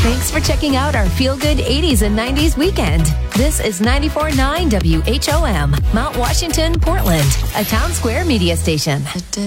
Thanks for checking out our feel-good 80s and 90s weekend. This is 94.9 WHOM, Mount Washington, Portland, a Town Square media station.